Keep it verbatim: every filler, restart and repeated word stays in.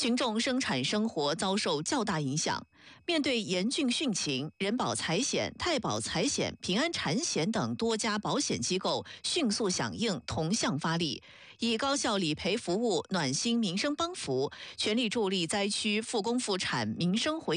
群众生产生活遭受较大影响。面对严峻汛情，人保财险、太保财险、平安产险等多家保险机构迅速响应，同向发力，以高效理赔服务暖心民生帮扶，全力助力灾区复工复产、民生回